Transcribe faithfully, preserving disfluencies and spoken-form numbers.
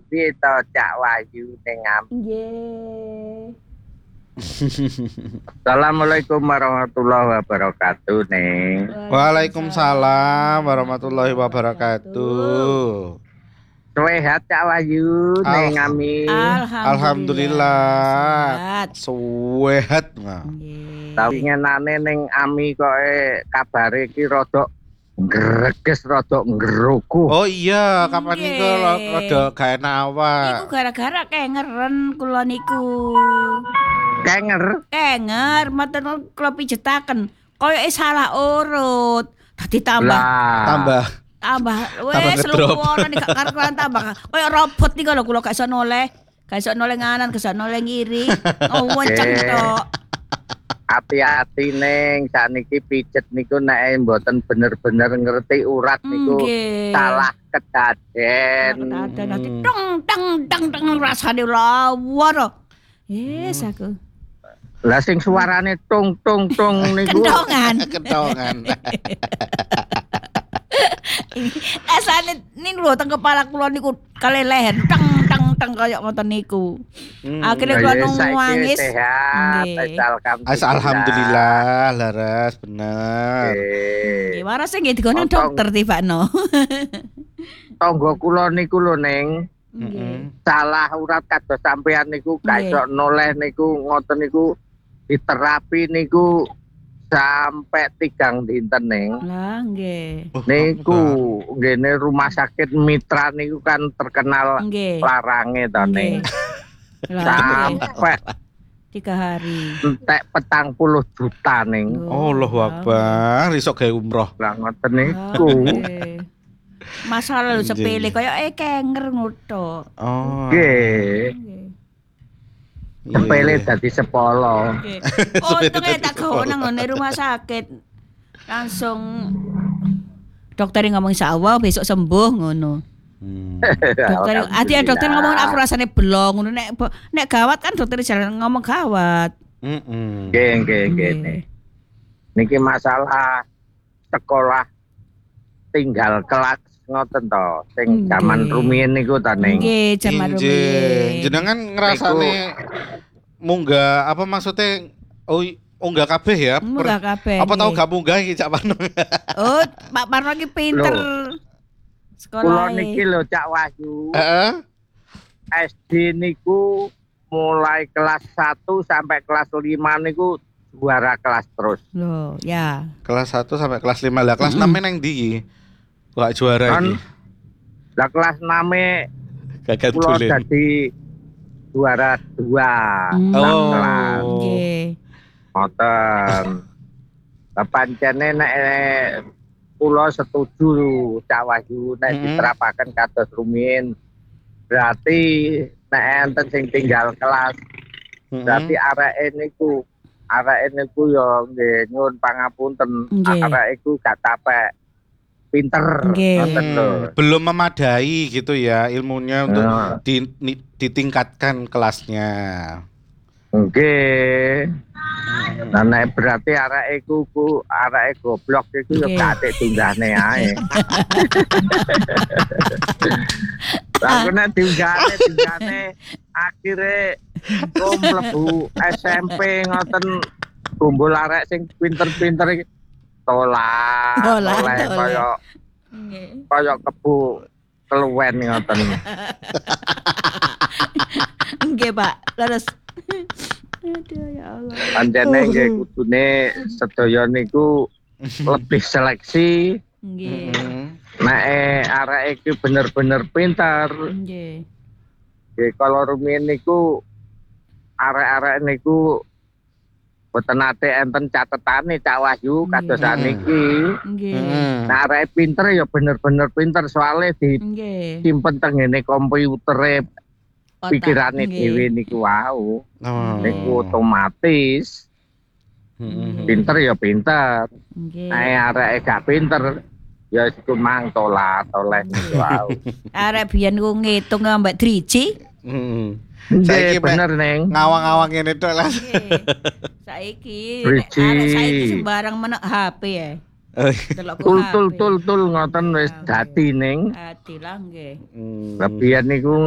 piye to Cak Wahyu ning am. Nggih. Assalamualaikum warahmatullahi wabarakatuh ning. Waalaikumsalam warahmatullahi wabarakatuh. Sehat Cak Wahyu ning Alham- ami. Alhamdulillah. Sehat. Sehat. Nah. Nggih. Tapi ngenane ning ami kok e kabare iki rada greges rada nggeruku. Oh iya, kapan Nggih. niku rada gak enak awak. Iku gara-gara kengeren kula niku. Kenger. Kenger mboten kula pijetaken. Koyoke salah urut. Dadi tambah Lah. Tambah tambah Tambah wes ngedrop. luwono nek gak karuan tambah. Koyo robot niku lho kula gak iso noleh. Gak iso noleh nganan, gak iso noleh ngiri. Oh, wenceng Eh. tok. Hati-hati ning sakniki pijet niku nek mboten bener-bener ngerti urat niku Nggih. salah kedaden. Ada nanti dong dang dang dang rasane lawan. Yes aku. Lah sing suarane tung tung tung niku Kendongan. kentongan. Asane ning lho teng kepala kula niku kali leher dang dang dang kaya ngoten niku. Hmm. Akhirnya Ya, kula ya, saiki nangis. sehat. Nggih. Alhamdulillah. As alhamdulillah, Laras bener. Nggih. Nggih, waras nggih digono Otong. dokter tibakno. Tangga kula niku lho ning Nggih. salah urat kados sampean niku gak Nggih. iso noleh niku ngoten niku diterapi niku sampai tigang dinten ning. Lah nggih. Oh, Niku ngene rumah sakit Mitra niku kan terkenal Nggih. larange to ning. Nggih. Lah nggih. Sampai tiga hari. entek petang puluh juta ning. Oh, Allah Akbar, iso gawe umroh. Lah ngoten Lah, niku. nggih. Masalah lu sepele kaya eh kenger ngono. Oh. Nggih. Nggih. Sepele Iya. dadi sepolo. Oke. Untung ya tak gawa nang ngene rumah sakit. Langsung dokter ngomong insyaallah besok sembuh ngono. Hmm. Dokter ati ya dokter ngomong aku rasane belong ngono nek nek gawat kan dokter jalan ngomong gawat. Mm-mm. Nggih, nggih, nggih. Nggih. Niki masalah sekolah tinggal kelas ngoten to, sing Nggih. zaman rumiyin niku to ning. Nggih, jaman Injih. rumiyin. Jenengan ngrasane munggah apa maksudnya oh unggah kabeh ya? Munggah kabeh, Apa tahu nggih. gak munggah iki Cak Pano? Oh, Pak Parno ki pinter. Kula Sekolah niki lho Cak Wahyu, Heeh. S D niku mulai kelas satu sampai kelas lima niku juara kelas terus. Loh, ya. Kelas satu sampai kelas lima lah. Kelas enam nang ndi? Kok juara Kan iki? lah kelas enam e Gagal kula tulen. dadi juara dua. Hmm. sak Oh. kelas. Nggih. Ngoten. Lah pancene nek eh, kula setuju Cak Wahyu nek Mm-mm. diterapkan kados rumiyin. Berarti nek enten sing tinggal kelas, Mm-mm. berarti areke niku areke niku ya nggih nyuwun pangapunten. Nggih. Areke iku gak tapek pinter Nggih. ngoten lho. Belum memadai gitu ya ilmunya untuk Ya. di- ni- ditingkatkan kelasnya. Nggih. Nah nek berarti areke iku ku areke goblok iku ya Nggih. gak atik tunggane ae. Lah nek tunggane tunggane akhire kok mlebu S M P ngoten kumpul arek sing pinter-pinter iki tolak Tolak, oleh tolak. kaya Nggih. kaya kebu keluwen ngoten. Nggih, Pak. Leres. Aduh ya Allah. Pancene nggih kudune sedaya niku lebih seleksi. Nggih. Mm-mm. Nek eh, arek iki bener-bener pinter. Nggih. Nggih kalau rumiyin niku arek-arek niku boten nate enten catetane Cak Wahyu kados Hmm. saniki. Nggih. Mm-mm. Nah arek pinter ya bener-bener pinter soalnya Nggih. disimpen teng ngene komputere Otak. pikirane Nggih. dhewe niku wau. Oh. Niku otomatis Mm-mm. pinter ya pinter. Nggih. Nah arek gak pinter ya iku mang tolat oleh niku wau. Arek biyen ku ngitung ambek driji. Mm-mm. Nggih Saiki bener Neng. Ngawang-ngawang ngene tok lah. Nggih. Saiki nek Driji. arek saiki sembarang menek H P ya. Oh, Delok ku Tul H P. tul tul tul ngoten wis dadi Ning. Hati lah nggih. mm. Lebihan niku